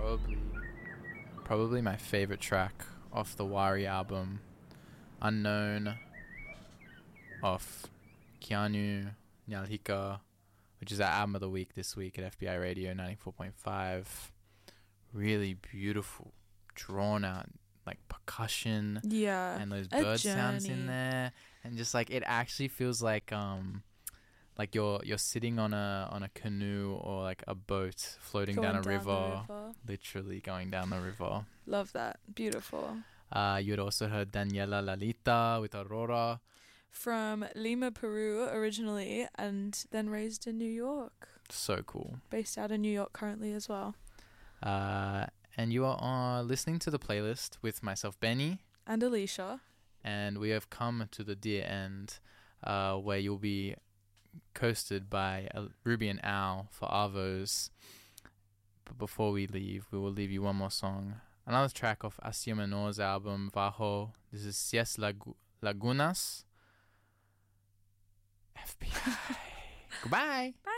probably my favorite track off the Wari album, Unknown, of Keanu Nyalhika, which is our album of the week this week at FBI Radio 94.5. Really beautiful, drawn out like percussion, and those bird sounds in there, and just like it actually feels like you're sitting on a canoe or like a boat floating down a river, literally going down the river. Love that. Beautiful. You had also heard Daniela Lalita with Aurora. From Lima, Peru originally, and then raised in New York. So cool. Based out in New York currently as well. And you are listening to the playlist with myself, Benny. And Alicia. And we have come to the dear end, where you'll be coasted by Ruby and Al for Arvos. But before we leave, we will leave you one more song. Another track off Asia Menor's album, Vaho. This is Sies Lagunas. FBI. Goodbye. Bye.